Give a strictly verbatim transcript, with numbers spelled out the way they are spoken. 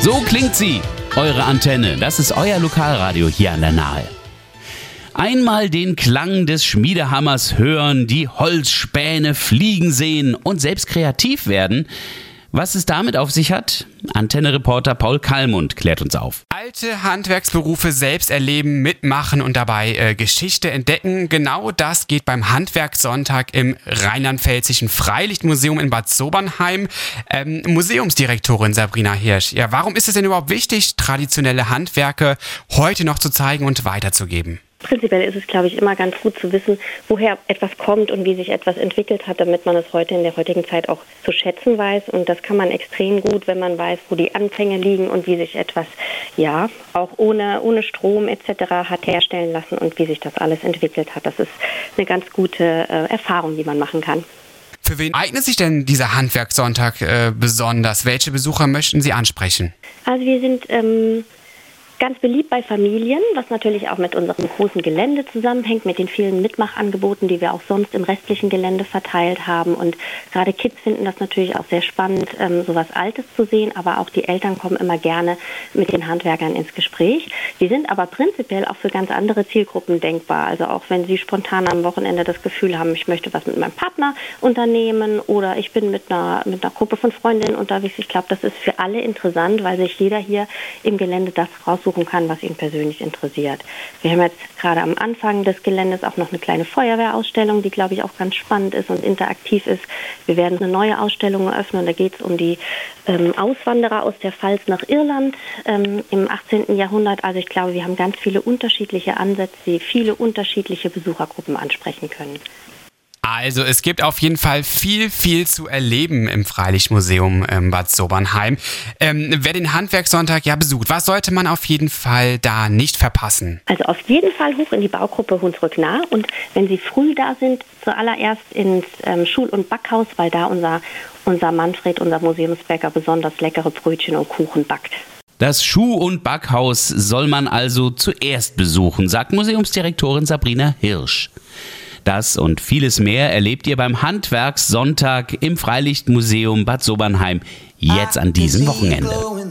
So klingt sie, eure Antenne. Das ist euer Lokalradio hier an der Nahe. Einmal den Klang des Schmiedehammers hören, die Holzspäne fliegen sehen und selbst kreativ werden. Was es damit auf sich hat? Antenne-Reporter Paul Kallmund klärt uns auf. Alte Handwerksberufe selbst erleben, mitmachen und dabei äh, Geschichte entdecken. Genau das geht beim Handwerkssonntag im Rheinland-Pfälzischen Freilichtmuseum in Bad Sobernheim. Ähm, Museumsdirektorin Sabrina Hirsch. Ja, warum ist es denn überhaupt wichtig, traditionelle Handwerke heute noch zu zeigen und weiterzugeben? Prinzipiell ist es, glaube ich, immer ganz gut zu wissen, woher etwas kommt und wie sich etwas entwickelt hat, damit man es heute in der heutigen Zeit auch zu schätzen weiß. Und das kann man extrem gut, wenn man weiß, wo die Anfänge liegen und wie sich etwas, ja, auch ohne, ohne Strom et cetera hat herstellen lassen und wie sich das alles entwickelt hat. Das ist eine ganz gute äh, Erfahrung, die man machen kann. Für wen eignet sich denn dieser Handwerkssonntag äh, besonders? Welche Besucher möchten Sie ansprechen? Also wir sind ähm, ganz beliebt bei Familien, was natürlich auch mit unserem großen Gelände zusammenhängt, mit den vielen Mitmachangeboten, die wir auch sonst im restlichen Gelände verteilt haben. Und gerade Kids finden das natürlich auch sehr spannend, ähm, sowas Altes zu sehen, aber auch die Eltern kommen immer gerne mit den Handwerkern ins Gespräch. Die sind aber prinzipiell auch für ganz andere Zielgruppen denkbar. Also auch wenn sie spontan am Wochenende das Gefühl haben, ich möchte was mit meinem Partner unternehmen oder ich bin mit einer, mit einer Gruppe von Freundinnen unterwegs. Ich glaube, das ist für alle interessant, weil sich jeder hier im Gelände das raus suchen kann, was ihn persönlich interessiert. Wir haben jetzt gerade am Anfang des Geländes auch noch eine kleine Feuerwehrausstellung, die, glaube ich, auch ganz spannend ist und interaktiv ist. Wir werden eine neue Ausstellung eröffnen, da geht es um die ähm, Auswanderer aus der Pfalz nach Irland ähm, im achtzehnten Jahrhundert. Also ich glaube, wir haben ganz viele unterschiedliche Ansätze, die viele unterschiedliche Besuchergruppen ansprechen können. Also es gibt auf jeden Fall viel, viel zu erleben im Freilichtmuseum in Bad Sobernheim. Ähm, wer den Handwerkssonntag ja besucht, was sollte man auf jeden Fall da nicht verpassen? Also auf jeden Fall hoch in die Baugruppe Hunsrück-Nah und wenn Sie früh da sind, zuallererst ins ähm, Schul- und Backhaus, weil da unser, unser Manfred, unser Museumsbäcker, besonders leckere Brötchen und Kuchen backt. Das Schuh- und Backhaus soll man also zuerst besuchen, sagt Museumsdirektorin Sabrina Hirsch. Das und vieles mehr erlebt ihr beim Handwerkssonntag im Freilichtmuseum Bad Sobernheim jetzt an diesem Wochenende.